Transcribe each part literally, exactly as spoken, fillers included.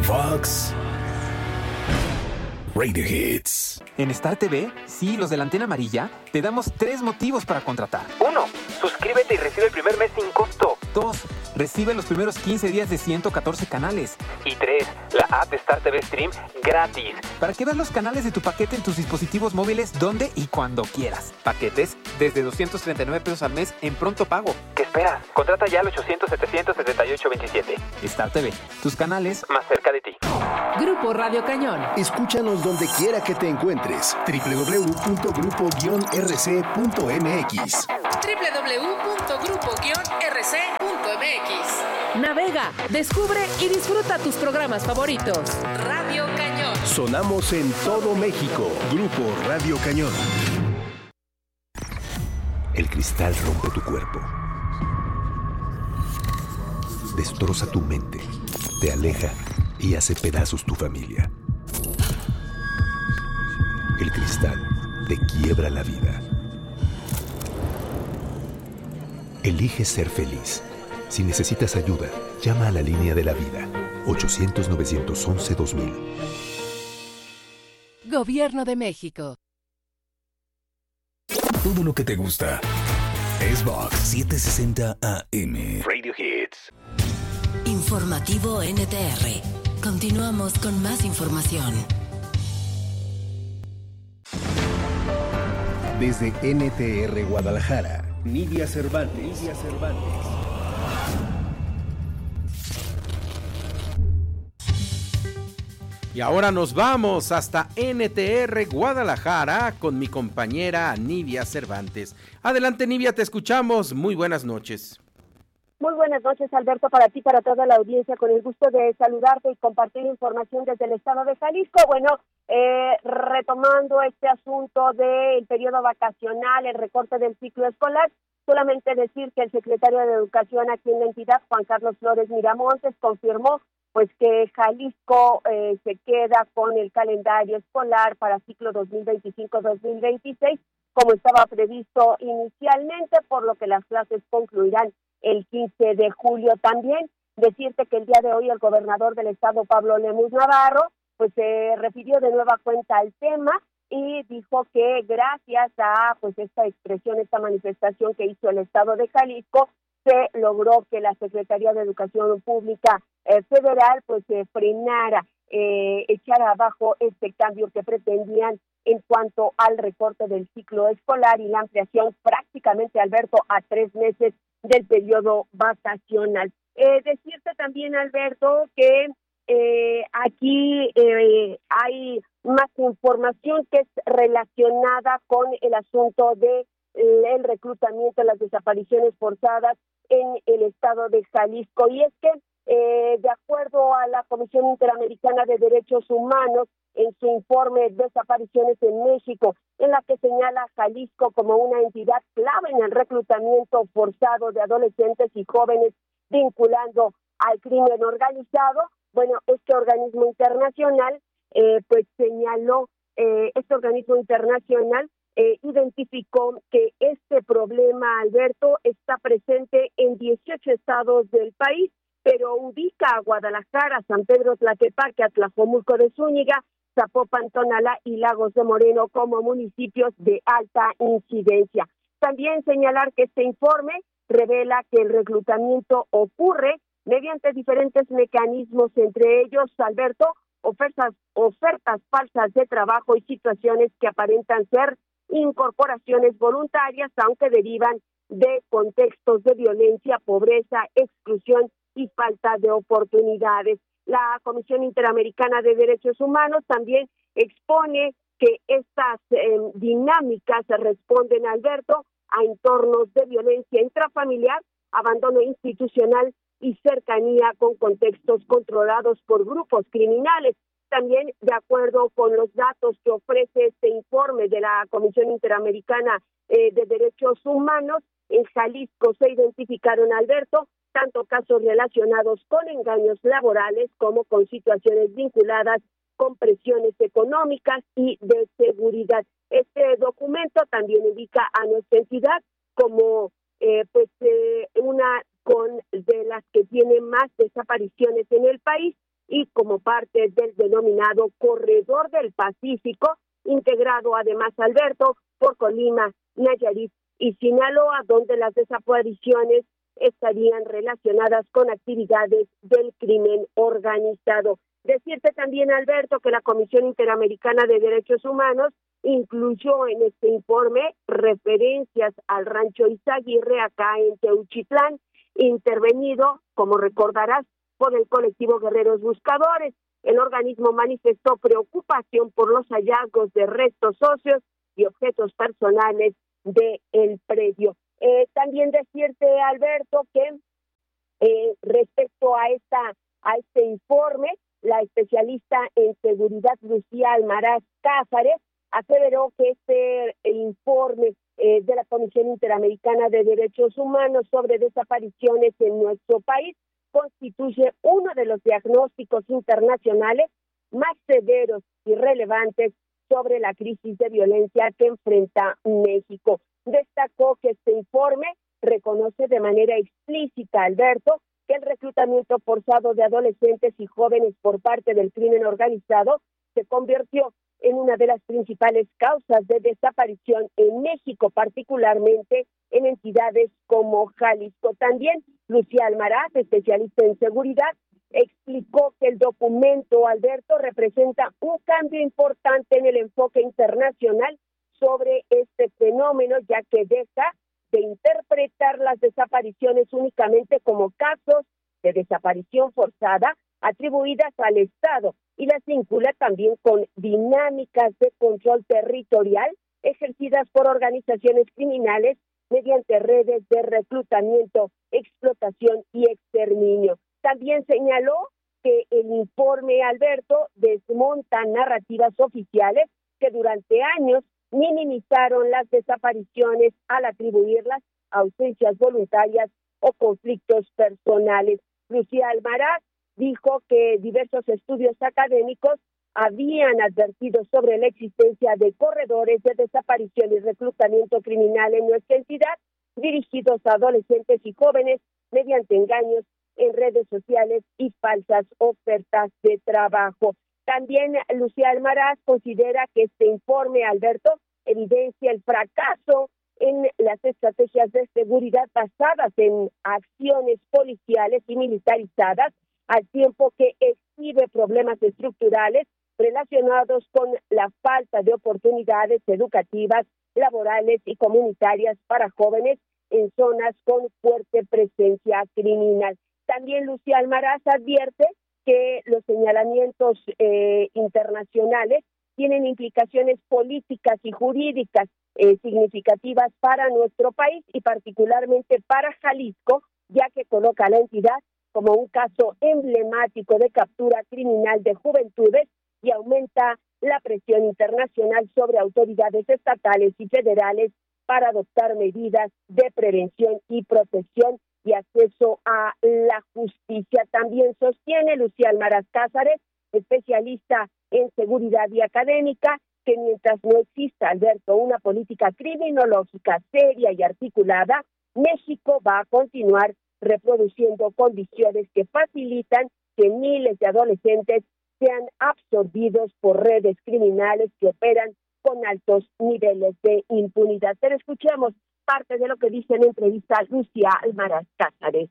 Fox Radio Hits. En Star T V, sí, los de la antena amarilla, te damos tres motivos para contratar. Uno, suscríbete y recibe el primer mes sin costo. Dos, recibe los primeros quince días de ciento catorce canales. Y tres, la app de Star T V Stream gratis. Para que veas los canales de tu paquete en tus dispositivos móviles donde y cuando quieras. Paquetes desde doscientos treinta y nueve pesos al mes en pronto pago. ¿Qué esperas? Contrata ya al ochocientos, setecientos setenta y ocho veintisiete. Star T V, tus canales más cerca de ti. Grupo Radio Cañón. Escúchanos donde quiera que te encuentres. doble u doble u doble u punto grupo guion r c punto m x. doble u doble u doble u punto grupo guion r c punto m x. Navega, descubre y disfruta tus programas favoritos. Radio Cañón. Sonamos en todo México. Grupo Radio Cañón. El cristal rompe tu cuerpo. Destroza tu mente. Te aleja y hace pedazos tu familia. El cristal te quiebra la vida. Elige ser feliz. Si necesitas ayuda, llama a la línea de la vida. ochocientos, novecientos once, dos mil. Gobierno de México. Todo lo que te gusta es Vox setecientos sesenta A M. Radio Hits. Informativo N T R. Continuamos con más información. Desde N T R Guadalajara, Nidia Cervantes. Nidia Cervantes. Y ahora nos vamos hasta N T R Guadalajara con mi compañera Nidia Cervantes. Adelante, Nidia, te escuchamos. Muy buenas noches. Muy buenas noches, Alberto, para ti, para toda la audiencia, con el gusto de saludarte y compartir información desde el estado de Jalisco. Bueno, eh, retomando este asunto del periodo vacacional, el recorte del ciclo escolar, solamente decir que el secretario de Educación aquí en la entidad, Juan Carlos Flores Miramontes, confirmó pues que Jalisco eh, se queda con el calendario escolar para ciclo dos mil veinticinco dos mil veintiséis, como estaba previsto inicialmente, por lo que las clases concluirán el quince de julio. También decirte que el día de hoy el gobernador del estado, Pablo Lemus Navarro, pues se refirió de nueva cuenta al tema y dijo que gracias a pues esta expresión, esta manifestación que hizo el estado de Jalisco, se logró que la Secretaría de Educación Pública eh, Federal pues eh, frenara, eh, echara abajo este cambio que pretendían en cuanto al recorte del ciclo escolar y la ampliación prácticamente, Alberto, a tres meses del periodo vacacional. Eh, decirte también, Alberto, que eh, aquí eh, hay más información que es relacionada con el asunto de el reclutamiento, las desapariciones forzadas en el estado de Jalisco. Y es que, eh, de acuerdo a la Comisión Interamericana de Derechos Humanos, en su informe Desapariciones en México, en la que señala a Jalisco como una entidad clave en el reclutamiento forzado de adolescentes y jóvenes vinculando al crimen organizado, bueno, este organismo internacional, eh, pues señaló, eh, este organismo internacional Eh, identificó que este problema, Alberto, está presente en dieciocho estados del país, pero ubica a Guadalajara, San Pedro Tlaquepaque, Tlajomulco de Zúñiga, Zapopan, Tonalá y Lagos de Moreno como municipios de alta incidencia. También señalar que este informe revela que el reclutamiento ocurre mediante diferentes mecanismos, entre ellos, Alberto, ofertas, ofertas falsas de trabajo y situaciones que aparentan ser incorporaciones voluntarias, aunque derivan de contextos de violencia, pobreza, exclusión y falta de oportunidades. La Comisión Interamericana de Derechos Humanos también expone que estas eh, dinámicas responden, Alberto, a entornos de violencia intrafamiliar, abandono institucional y cercanía con contextos controlados por grupos criminales. También, de acuerdo con los datos que ofrece este informe de la Comisión Interamericana eh, de Derechos Humanos, en Jalisco se identificaron, Alberto, tanto casos relacionados con engaños laborales como con situaciones vinculadas con presiones económicas y de seguridad. Este documento también ubica a nuestra entidad como eh, pues eh, una con de las que tiene más desapariciones en el país, y como parte del denominado Corredor del Pacífico, integrado además, Alberto, por Colima, Nayarit y Sinaloa, donde las desapariciones estarían relacionadas con actividades del crimen organizado. Decirte también, Alberto, que la Comisión Interamericana de Derechos Humanos incluyó en este informe referencias al rancho Izaguirre acá en Teuchitlán, intervenido, como recordarás, por el colectivo Guerreros Buscadores. El organismo manifestó preocupación por los hallazgos de restos óseos y objetos personales del predio. Eh, también decirte, Alberto, que eh, respecto a esta a este informe, la especialista en seguridad Lucía Almaraz Cázares aseveró que este informe eh, de la Comisión Interamericana de Derechos Humanos sobre desapariciones en nuestro país constituye uno de los diagnósticos internacionales más severos y relevantes sobre la crisis de violencia que enfrenta México. Destacó que este informe reconoce de manera explícita, Alberto, que el reclutamiento forzado de adolescentes y jóvenes por parte del crimen organizado se convirtió en una de las principales causas de desaparición en México, particularmente en entidades como Jalisco. También Lucía Almaraz, especialista en seguridad, explicó que el documento, Alberto, representa un cambio importante en el enfoque internacional sobre este fenómeno, ya que deja de interpretar las desapariciones únicamente como casos de desaparición forzada atribuidas al Estado y las vincula también con dinámicas de control territorial ejercidas por organizaciones criminales mediante redes de reclutamiento, explotación y exterminio. También señaló que el informe, Alberto, desmonta narrativas oficiales que durante años minimizaron las desapariciones al atribuirlas a ausencias voluntarias o conflictos personales. Lucía Almaraz dijo que diversos estudios académicos habían advertido sobre la existencia de corredores de desaparición y reclutamiento criminal en nuestra entidad, dirigidos a adolescentes y jóvenes mediante engaños en redes sociales y falsas ofertas de trabajo. También Lucía Almaraz considera que este informe, Alberto, evidencia el fracaso en las estrategias de seguridad basadas en acciones policiales y militarizadas, al tiempo que exhibe problemas estructurales relacionados con la falta de oportunidades educativas, laborales y comunitarias para jóvenes en zonas con fuerte presencia criminal. También Lucía Almaraz advierte que los señalamientos eh, internacionales tienen implicaciones políticas y jurídicas eh, significativas para nuestro país y particularmente para Jalisco, ya que coloca a la entidad como un caso emblemático de captura criminal de juventudes y aumenta la presión internacional sobre autoridades estatales y federales para adoptar medidas de prevención y protección y acceso a la justicia. También sostiene Lucía Almaraz Cázares, especialista en seguridad y académica, que mientras no exista, Alberto, una política criminológica seria y articulada, México va a continuar reproduciendo condiciones que facilitan que miles de adolescentes sean absorbidos por redes criminales que operan con altos niveles de impunidad. Pero escuchemos parte de lo que dice en la entrevista Lucía Almaraz Cázares.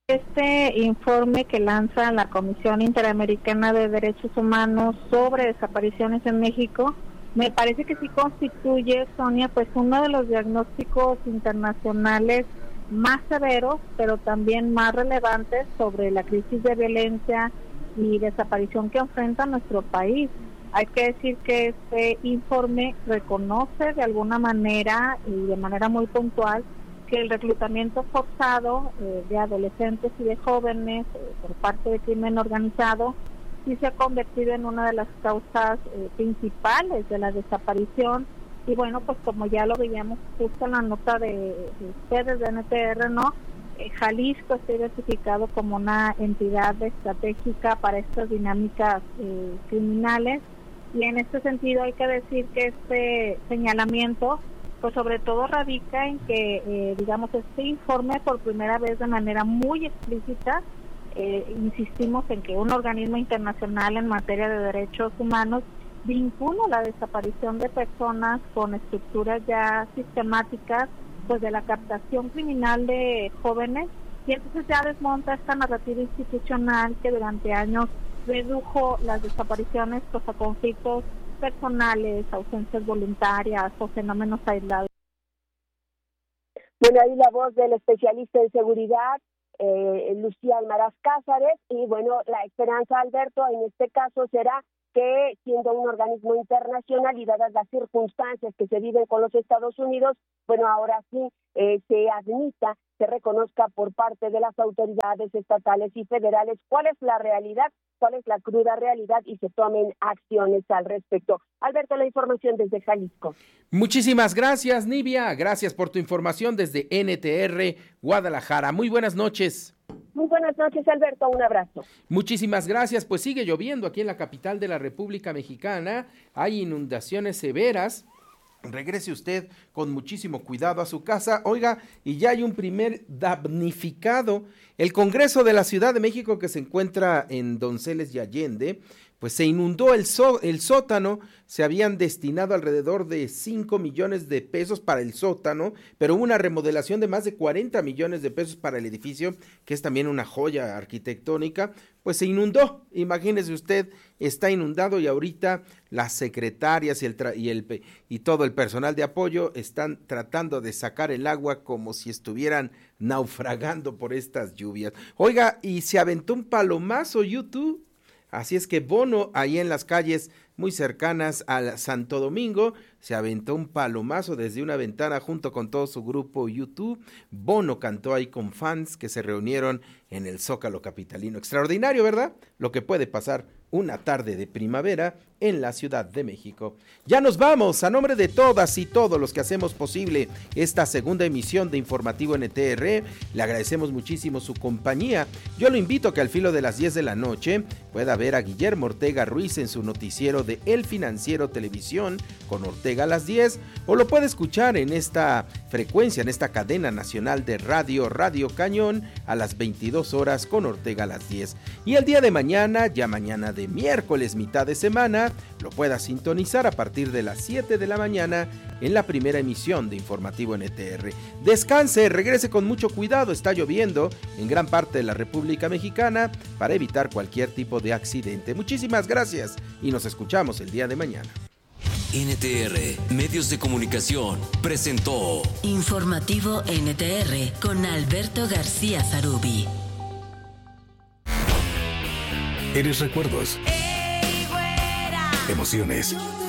Este informe que lanza la Comisión Interamericana de Derechos Humanos sobre desapariciones en México, me parece que sí constituye, Sonia, pues uno de los diagnósticos internacionales más severos, pero también más relevantes sobre la crisis de violencia y desaparición que enfrenta nuestro país. Hay que decir que este informe reconoce de alguna manera y de manera muy puntual que el reclutamiento forzado eh, de adolescentes y de jóvenes eh, por parte del crimen organizado sí se ha convertido en una de las causas eh, principales de la desaparición. Y bueno, pues como ya lo veíamos justo en la nota de, de ustedes de N T R, ¿no? Eh, Jalisco está identificado como una entidad estratégica para estas dinámicas eh, criminales, y en este sentido hay que decir que este señalamiento pues sobre todo radica en que, eh, digamos, este informe por primera vez de manera muy explícita eh, insistimos en que un organismo internacional en materia de derechos humanos vincula la desaparición de personas con estructuras ya sistemáticas, pues de la captación criminal de jóvenes, y entonces ya desmonta esta narrativa institucional que durante años redujo las desapariciones pues, a conflictos personales, ausencias voluntarias o fenómenos aislados. Bueno, ahí la voz del especialista en seguridad, eh, Lucía Almaraz Cázares, y bueno, la esperanza, Alberto, en este caso será que siendo un organismo internacional y dadas las circunstancias que se viven con los Estados Unidos, bueno, ahora sí eh, se admita, se reconozca por parte de las autoridades estatales y federales cuál es la realidad, cuál es la cruda realidad y se tomen acciones al respecto. Alberto, la información desde Jalisco. Muchísimas gracias, Nivia. Gracias por tu información desde N T R Guadalajara. Muy buenas noches. Muy buenas noches, Alberto, un abrazo. Muchísimas gracias, pues sigue lloviendo aquí en la capital de la República Mexicana, hay inundaciones severas, regrese usted con muchísimo cuidado a su casa, oiga, y ya hay un primer damnificado, el Congreso de la Ciudad de México que se encuentra en Donceles y Allende, pues se inundó el, so, el sótano, se habían destinado alrededor de cinco millones de pesos para el sótano, pero hubo una remodelación de más de cuarenta millones de pesos para el edificio, que es también una joya arquitectónica, pues se inundó, imagínese usted, está inundado y ahorita las secretarias y, el tra- y, el, y todo el personal de apoyo están tratando de sacar el agua como si estuvieran naufragando por estas lluvias. Oiga, y se aventó un palomazo YouTube. Así es que Bono, ahí en las calles muy cercanas al Santo Domingo, se aventó un palomazo desde una ventana junto con todo su grupo YouTube. Bono cantó ahí con fans que se reunieron en el Zócalo capitalino. Extraordinario, ¿verdad? Lo que puede pasar una tarde de primavera en la Ciudad de México. Ya nos vamos, a nombre de todas y todos los que hacemos posible esta segunda emisión de Informativo N T R, le agradecemos muchísimo su compañía. Yo lo invito a que al filo de las diez de la noche pueda ver a Guillermo Ortega Ruiz en su noticiero de El Financiero Televisión con Ortega a las diez, o lo puede escuchar en esta frecuencia, en esta cadena nacional de radio, Radio Cañón, a las veintidós horas con Ortega a las diez. Y el día de mañana, ya mañana de miércoles, mitad de semana, lo pueda sintonizar a partir de las siete de la mañana en la primera emisión de Informativo N T R. Descanse, regrese con mucho cuidado, está lloviendo en gran parte de la República Mexicana para evitar cualquier tipo de accidente. Muchísimas gracias y nos escuchamos el día de mañana. N T R Medios de Comunicación presentó Informativo N T R con Alberto García Zarubi. Eres recuerdos, emociones,